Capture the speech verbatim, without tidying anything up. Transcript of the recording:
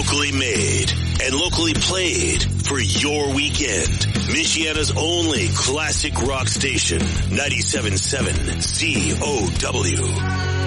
Locally made and locally played for your weekend. Michiana's only classic rock station, ninety-seven point seven Z O W.